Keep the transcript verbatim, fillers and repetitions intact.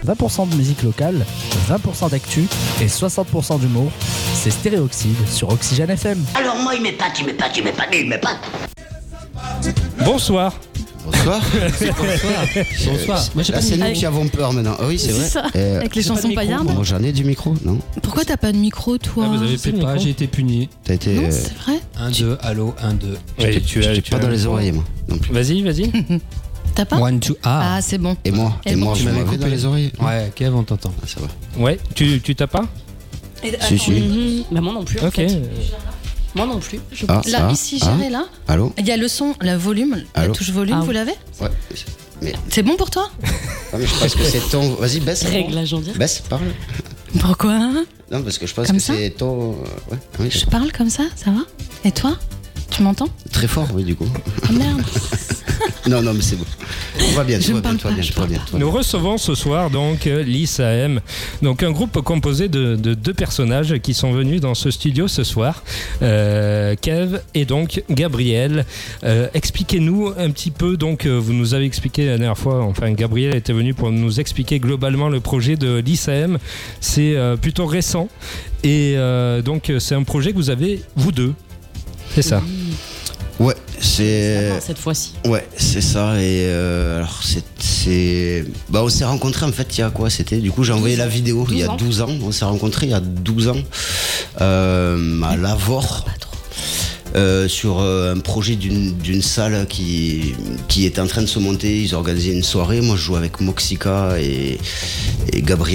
vingt pour cent de musique locale, vingt pour cent d'actu et soixante pour cent d'humour. C'est Stéréoxyde sur Oxygène F M. Alors moi il m'épate, il m'épate, il m'épate, il m'épate. Bonsoir. Bonsoir. Bonsoir. Bonsoir. Moi, Là, c'est nous avec... qui avons peur maintenant. Ah oui, c'est, c'est vrai. Ça. Euh, avec les chansons paillardes. Bon, j'en ai du micro, non? Pourquoi t'as pas de micro, toi? Ah, vous avez fait pas, j'ai été puni. T'as été. Non, c'est vrai. un, deux, allô, un, deux. J'étais, tu as, j'étais tu pas dans les oreilles, moi. Non plus. Vas-y, vas-y. T'as pas? One, two, ah. Ah, c'est bon. Et moi, et, et moi, tu m'avais coupé dans les oreilles. Ouais, Kev, on t'entend. Ah, ça va. Ouais, tu, tu t'as pas? Et, si, si. Mm-hmm. Bah, moi non plus. En ok. Fait. Moi non plus. Je... Ah, là, ah, ici, ah, géré là. Allô? Il y a le son, le volume, Allô? La touche volume, ah, vous l'avez? Ouais. Mais... C'est bon pour toi? Ah, mais je pense que c'est ton. Vas-y, baisse. Réglage en direct. Baisse, parle. Pourquoi? Non, parce que je pense comme que ça? c'est ton. Ouais. Oui, je parle comme ça, ça va? Et toi? Tu m'entends? Très fort, oui, du coup. Oh merde. Non, non, mais c'est bon. On va bien, je tout va bien, pas, bien, tout va bien. Nous recevons ce soir donc Lys A M, donc un groupe composé de, de deux personnages qui sont venus dans ce studio ce soir, euh, Kev et donc Gabriel. Euh, expliquez-nous un petit peu, donc vous nous avez expliqué la dernière fois, enfin Gabriel était venu pour nous expliquer globalement le projet de Lys A M. C'est euh, plutôt récent et euh, donc c'est un projet que vous avez vous deux. C'est ça. Ouais, c'est. Cette fois-ci. Ouais, c'est ça. Et euh, alors, c'est, c'est. Bah, on s'est rencontrés en fait il y a quoi? C'était. Du coup, j'ai envoyé la vidéo il y a douze ans. On s'est rencontrés il y a douze ans euh, à Lavore. Euh, sur euh, un projet d'une, d'une salle qui, qui était en train de se monter. Ils organisaient une soirée. Moi, je jouais avec Moxica et, et Gabriel.